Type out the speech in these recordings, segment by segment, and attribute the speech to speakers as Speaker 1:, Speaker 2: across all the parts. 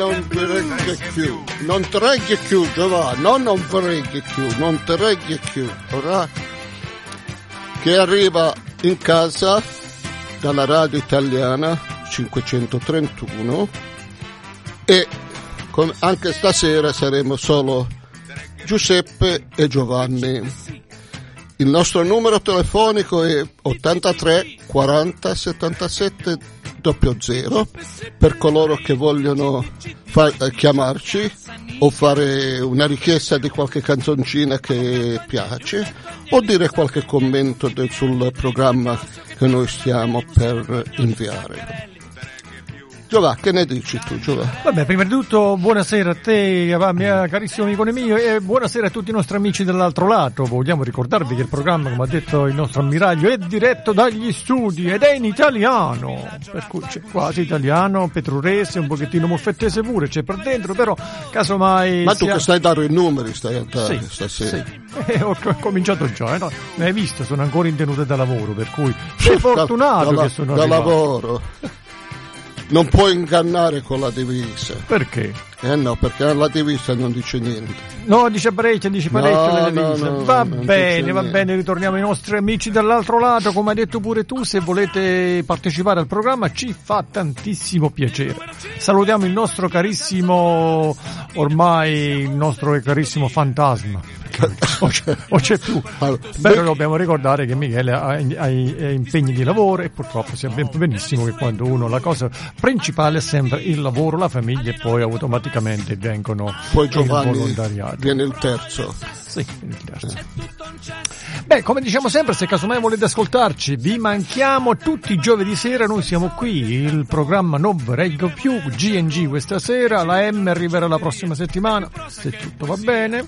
Speaker 1: Non ti regge più, non ti regge più, Giovanni, non ti regge più, non ti regge più, ora che arriva in casa dalla radio italiana 531 e anche stasera saremo solo Giuseppe e Giovanni. Il nostro numero telefonico è 83 40 77 00 per coloro che vogliono chiamarci o fare una richiesta di qualche canzoncina che piace o dire qualche commento sul programma che noi stiamo per inviare. Giova, che ne dici tu, Giova?
Speaker 2: Vabbè, prima di tutto buonasera a te, mio carissimo amico mio, e buonasera a tutti i nostri amici dall'altro lato. Vogliamo ricordarvi che il programma, come ha detto il nostro ammiraglio, è diretto dagli studi ed è in italiano, per cui c'è quasi italiano, petrurese, un pochettino molfettese pure c'è per dentro, però casomai...
Speaker 1: Ma tu che stai a dare i numeri stai a dare stasera?
Speaker 2: Sì, ho cominciato già, no? Ne hai visto, sono ancora in tenuta da lavoro, per cui sei fortunato che sono
Speaker 1: da
Speaker 2: arrivato.
Speaker 1: Lavoro. Non puoi ingannare con la divisa.
Speaker 2: Perché?
Speaker 1: No, perché la divisa non dice niente.
Speaker 2: No, dice parecchio la divisa.
Speaker 1: No,
Speaker 2: va bene, ritorniamo ai nostri amici dall'altro lato. Come hai detto pure tu, se volete partecipare al programma ci fa tantissimo piacere. Salutiamo il nostro carissimo, ormai il nostro carissimo fantasma. O c'è più. Però dobbiamo ricordare che Michele ha impegni di lavoro e purtroppo sappiamo benissimo che quando uno, la cosa principale è sempre il lavoro, la famiglia e poi automaticamente vengono
Speaker 1: poi
Speaker 2: il
Speaker 1: Giovanni
Speaker 2: volontariato.
Speaker 1: Viene il terzo.
Speaker 2: Sì, il terzo. Beh, come diciamo sempre, se casomai volete ascoltarci, vi manchiamo tutti i giovedì sera, noi siamo qui, il programma Non vi reggo più, G&G questa sera, la M arriverà la prossima settimana, se tutto va bene.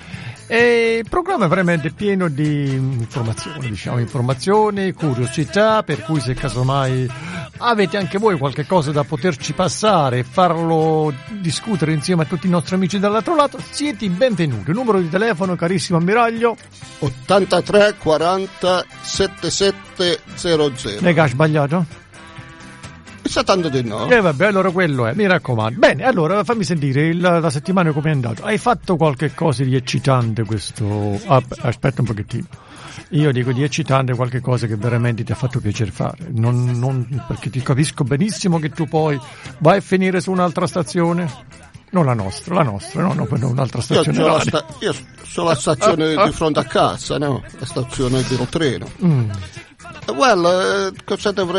Speaker 2: E il programma è veramente pieno di informazioni, curiosità, per cui se casomai avete anche voi qualche cosa da poterci passare e farlo discutere insieme a tutti i nostri amici dall'altro lato, siete benvenuti. Il numero di telefono, carissimo ammiraglio?
Speaker 1: 83 40 77 00.
Speaker 2: Ne ha sbagliato?
Speaker 1: Sta tanto di no.
Speaker 2: Vabbè, allora quello è, mi raccomando. Bene, allora fammi sentire la settimana come è andata. Hai fatto qualche cosa di eccitante questo... aspetta un pochettino. Io dico di eccitante qualche cosa che veramente ti ha fatto piacere fare. Non perché ti capisco benissimo che tu poi vai a finire su un'altra stazione. Non la nostra, no, un'altra stazione.
Speaker 1: Io sono la stazione di fronte a casa, no? La stazione del treno. Well, cosa dovrei